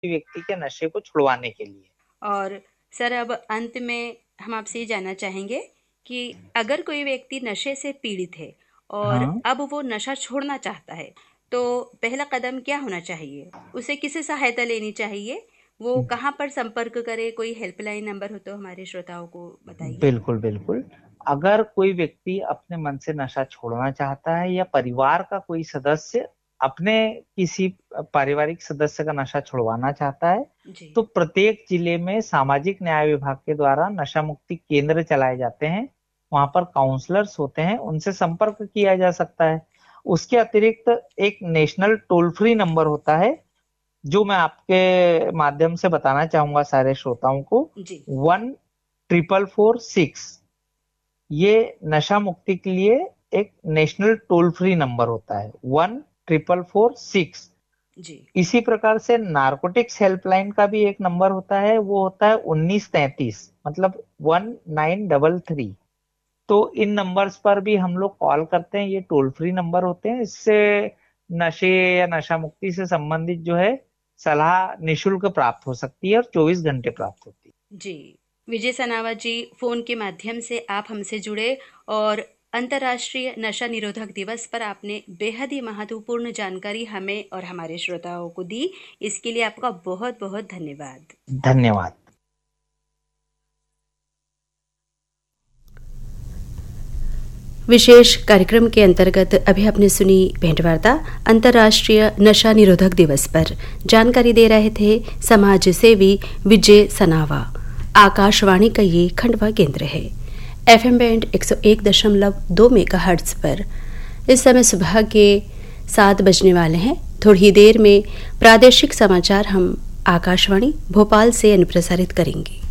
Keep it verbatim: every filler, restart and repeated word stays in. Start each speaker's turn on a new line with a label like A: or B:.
A: व्यक्ति के नशे को छुड़वाने के लिए।
B: और सर, अब अंत में हम आपसे ये जानना चाहेंगे कि अगर कोई व्यक्ति नशे से पीड़ित है और
A: हाँ,
B: अब वो नशा छोड़ना चाहता है, तो पहला कदम क्या होना चाहिए? उसे किससे सहायता लेनी चाहिए? वो कहाँ पर संपर्क करे? कोई हेल्पलाइन नंबर हो तो हमारे श्रोताओं को बताइए।
A: बिल्कुल, बिल्कुल। अगर कोई व्यक्ति अपने मन से नशा छोड़ना चाहता है या परिवार का कोई सदस्य अपने किसी पारिवारिक सदस्य का नशा छुड़वाना चाहता है,
B: जी।
A: तो प्रत्येक जिले में सामाजिक न्याय विभाग के द्वारा नशा मुक्ति केंद्र चलाए जाते हैं। वहां पर काउंसलर्स होते हैं, उनसे संपर्क किया जा सकता है। उसके अतिरिक्त एक नेशनल टोल फ्री नंबर होता है, जो मैं आपके माध्यम से बताना चाहूंगा सारे श्रोताओं को।
B: जी।
A: वन ट्रिपल फोर सिक्स, ये नशा मुक्ति के लिए एक नेशनल टोल फ्री नंबर होता है, वन ट्रिपल फोर सिक्स।
B: जी।
A: इसी प्रकार से नारकोटिक्स हेल्पलाइन का भी एक नंबर होता है, वो होता है उन्नीस तैंतीस, मतलब वन नाइन डबल थ्री। तो इन नंबर्स पर भी हम लोग कॉल करते हैं, ये टोल फ्री नंबर होते हैं। इससे नशे या नशा मुक्ति से संबंधित जो है सलाह निशुल्क प्राप्त हो सकती है और चौबीस घंटे प्राप्त होती है।
B: जी। विजय सनावा जी, फोन के माध्यम से आप हमसे जुड़े और अंतर्राष्ट्रीय नशा निरोधक दिवस पर आपने बेहद ही महत्वपूर्ण जानकारी हमें और हमारे श्रोताओं को दी। इसके लिए आपका बहुत बहुत धन्यवाद।
A: धन्यवाद।
B: विशेष कार्यक्रम के अंतर्गत अभी आपने सुनी भेंटवार्ता अंतर्राष्ट्रीय नशा निरोधक दिवस पर। जानकारी दे रहे थे समाज सेवी विजय सनावा। आकाशवाणी का ये खंडवा केंद्र है, एफएम बैंड एक सौ एक दशमलव दो मेगाहर्ट्ज पर। इस समय सुबह के सात बजने वाले हैं। थोड़ी देर में प्रादेशिक समाचार हम आकाशवाणी भोपाल से अनुप्रसारित करेंगे।